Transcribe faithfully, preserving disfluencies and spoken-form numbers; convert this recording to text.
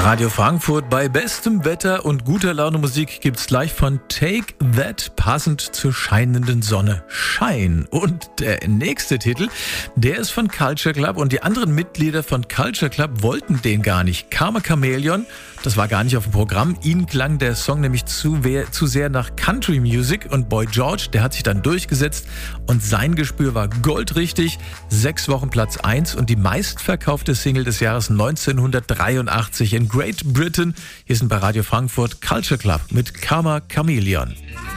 Radio Frankfurt bei bestem Wetter und guter Laune Musik gibt's gleich von Take That, passend zur scheinenden Sonne. Shine. Und der nächste Titel, der ist von Culture Club und die anderen Mitglieder von Culture Club wollten den gar nicht. Karma Chameleon, das war gar nicht auf dem Programm. Ihnen klang der Song nämlich zu, zu sehr nach Country Music und Boy George, der hat sich dann durchgesetzt und sein Gespür war goldrichtig. Sechs Wochen Platz eins und die meistverkaufte Single des Jahres neunzehnhundertdreiundachtzig in Great Britain. Hier sind bei Radio Frankfurt Culture Club mit Karma Chameleon.